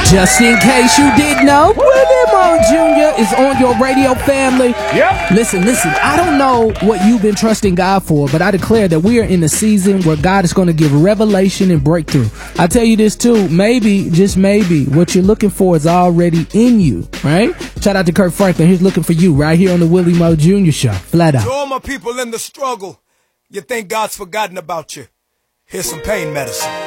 Just in case you didn't know, Willie Mo Jr. is on your radio family. Yep. Listen, I don't know what you've been trusting God for, but I declare that we are in a season where God is going to give revelation and breakthrough. I tell you this too, maybe, just maybe, what you're looking for is already in you, right? Shout out to Kirk Franklin. He's looking for you right here on the Willie Mo Jr. Show. Flat out. To all my people in the struggle, you think God's forgotten about you. Here's some pain medicine.